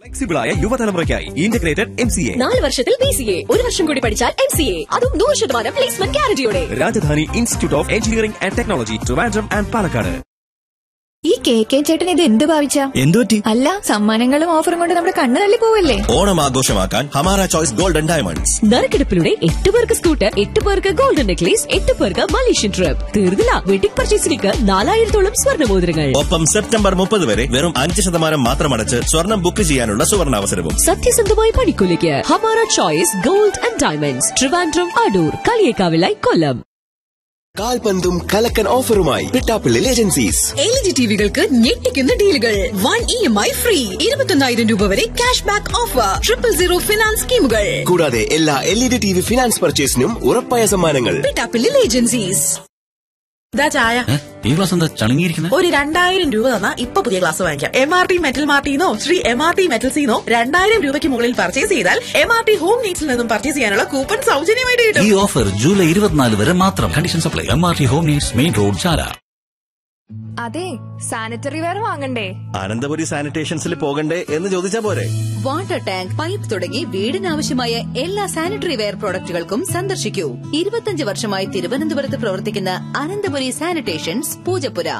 ഫ്ലെക്സിബിളായ യുവതലമുറയ്ക്കായി integrated MCA 4 വർഷത്തിൽ BCA 1 വർഷം കൂടി പഠിച്ചാൽ MCA അതും 100% placement ഗ്യാരണ്ടിയോടെ. Rajdhani institute of engineering and technology Trivandrum and Palakkad. ഈ KK ചേട്ടൻ ഇത് എന്ത് ഭാവിച്ച? എന്തുപറ്റി? അല്ല, സമ്മാനങ്ങളും ഓഫറും കൊണ്ട് നമ്മുടെ കണ്ണ് തള്ളി പോവല്ലേ? ഓണം ആഘോഷമാക്കാൻ ഹമാര ചോയ്സ് ഗോൾഡൻ ഡയമണ്ട്സ്. നറുക്കെടുപ്പിലൂടെ 8 പേർക്ക് സ്കൂട്ടർ, 8 പേർക്ക് ഗോൾഡൻ നെക്ലേസ്, 8 പേർക്ക് മലേഷ്യൻ ട്രിപ്പ്. തീർന്നില്ല, വെഡിംഗ് പർച്ചേസിലേക്ക് 4000-ഓളം സ്വർണ്ണമോതിരങ്ങൾ. ഒപ്പം സെപ്റ്റംബർ 30 വരെ വെറും 5% മാത്രം അടച്ച് സ്വർണം ബുക്ക് ചെയ്യാനുള്ള സുവർണാവസരവും. സത്യസന്ധമായ പണിക്കൂലിക്ക് Hamara choice gold and diamonds, Trivandrum, Adoor, കളിയേക്കാവിലായി, Kollam. കാൽപന്തും കലക്കൻ ഓഫറുമായി Pittappilly agencies. LED ടിവികൾക്ക് ഞെട്ടിക്കുന്ന ഡീലുകൾ. 1 EMI ഫ്രീ, 21,000 രൂപ വരെ ക്യാഷ് ബാക്ക് ഓഫർ, 000 ഫിനാൻസ് സ്കീമുകൾ. കൂടാതെ എല്ലാ LED TV ഫിനാൻസ് പർച്ചേസിനും ഉറപ്പായ സമ്മാനങ്ങൾ. പിട്ടാപ്പിള്ളി ഏജൻസീസ്. ചായ ഈ ഗ്ലാസ് എന്താ ചണങ്ങിയിരിക്കുന്നത്? ഒരു 2000 രൂപ തന്നാ ഇപ്പൊ പുതിയ ഗ്ലാസ് വാങ്ങിക്കാം. MRT മെറ്റൽ മാർട്ടിന്നോ ശ്രീ MRT മെറ്റൽസിന്നോ 2000 രൂപയ്ക്ക് മുകളിൽ പർച്ചേസ് ചെയ്താൽ MRT ഹോം നീഡ്സിൽ നിന്നും പർച്ചേസ് ചെയ്യാനുള്ള കൂപ്പൺ സൗജന്യമായിട്ട് കിട്ടും. ഈ ഓഫർ ജൂലൈ 24 വരെ മാത്രം. Condition supply. MRT home needs, main road, ചാല. അതെ, സാനിറ്ററി വെയർ വാങ്ങണ്ടേ? അനന്തപുരി സാനിറ്റേഷൻസിൽ പോകണ്ടേ എന്ന് ചോദിച്ചാ പോരെ? വാട്ടർ ടാങ്ക്, പൈപ്പ് തുടങ്ങി വീടിനാവശ്യമായ എല്ലാ സാനിറ്ററി വെയർ പ്രോഡക്റ്റുകൾക്കും സന്ദർശിക്കൂ. 25 വർഷമായി തിരുവനന്തപുരത്ത് പ്രവർത്തിക്കുന്ന അനന്തപുരി സാനിറ്റേഷൻസ്, പൂജപ്പുര.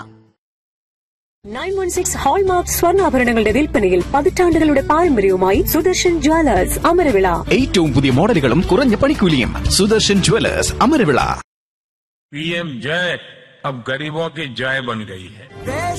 916 ഹോൾമാർക്ക് സ്വർണ്ണാഭരണങ്ങളുടെ വിൽപ്പനയിൽ പതിറ്റാണ്ടുകളുടെ പാരമ്പര്യവുമായി സുദർശൻ ജ്വല്ലേഴ്സ്, അമരവിള. ഏറ്റവും പുതിയ മോഡലുകളും കുറഞ്ഞ പണിക്കൂലിയും. സുദർശൻ ജ്വല്ലേഴ്സ്, അമരവിള. PM जय अब गरीबों की जय बन गई है.